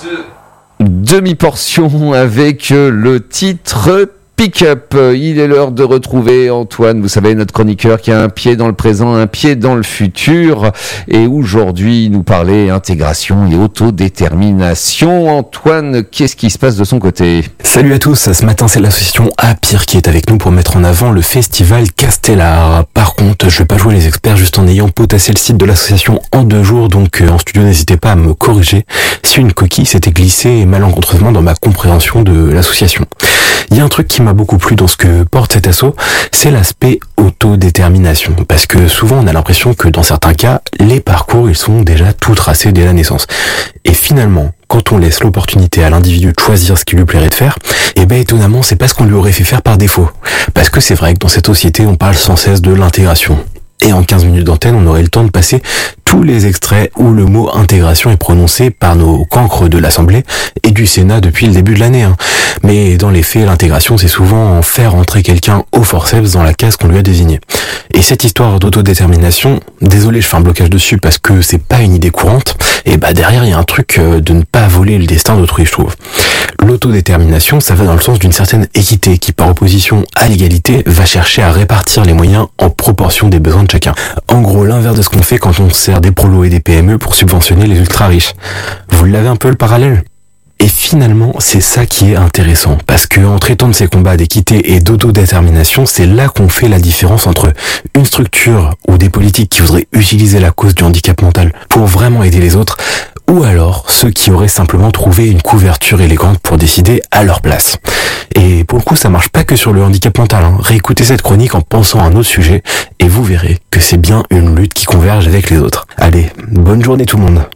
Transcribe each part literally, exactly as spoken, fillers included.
Demi-portion avec le titre Pick-up. Il est l'heure de retrouver Antoine, vous savez, notre chroniqueur qui a un pied dans le présent, un pied dans le futur. Et aujourd'hui, il nous parlait intégration et autodétermination. Antoine, qu'est-ce qui se passe de son côté ? Salut à tous, ce matin c'est l'association Apir qui est avec nous pour mettre en avant le festival Castellar. Par contre, je vais pas jouer les experts juste en ayant potassé le site de l'association en deux jours, donc euh, en studio n'hésitez pas à me corriger si une coquille s'était glissée malencontreusement dans ma compréhension de l'association. Il y a un truc qui m'a beaucoup plu dans ce que porte cet asso, c'est l'aspect autodétermination. Parce que souvent on a l'impression que dans certains cas, les parcours ils sont déjà tout tracés dès la naissance. Et finalement, quand on laisse l'opportunité à l'individu de choisir ce qui lui plairait de faire, et ben étonnamment c'est pas ce qu'on lui aurait fait faire par défaut. Parce que c'est vrai que dans cette société on parle sans cesse de l'intégration. Et en quinze minutes d'antenne, on aurait le temps de passer tous les extraits où le mot intégration est prononcé par nos cancres de l'Assemblée et du Sénat depuis le début de l'année. Hein. Mais dans les faits, l'intégration, c'est souvent faire entrer quelqu'un au forceps dans la case qu'on lui a désignée. Et cette histoire d'autodétermination, désolé, je fais un blocage dessus parce que c'est pas une idée courante, et bah derrière, il y a un truc de ne pas voler le destin d'autrui, je trouve. L'autodétermination, ça va dans le sens d'une certaine équité qui, par opposition à l'égalité, va chercher à répartir les moyens en proportion des besoins de chacun. En gros, l'inverse de ce qu'on fait quand on sert des prolos et des P M E pour subventionner les ultra-riches. Vous l'avez un peu le parallèle ? Et finalement, c'est ça qui est intéressant, parce que en traitant de ces combats d'équité et d'autodétermination, c'est là qu'on fait la différence entre une structure ou des politiques qui voudraient utiliser la cause du handicap mental pour vraiment aider les autres, ou alors ceux qui auraient simplement trouvé une couverture élégante pour décider à leur place. Et pour le coup, ça marche pas que sur le handicap mental. Hein. Réécoutez cette chronique en pensant à un autre sujet, et vous verrez que c'est bien une lutte qui converge avec les autres. Allez, bonne journée tout le monde.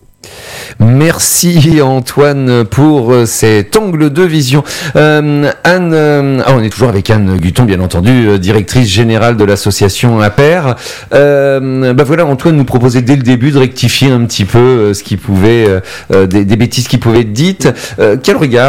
Merci Antoine pour cet angle de vision. Euh, Anne, euh, ah, on est toujours avec Anne Guton, bien entendu, directrice générale de l'association Apir. Euh, bah voilà, Antoine nous proposait dès le début de rectifier un petit peu ce qui pouvait, euh, des, des bêtises qui pouvaient être dites. Euh, quel regard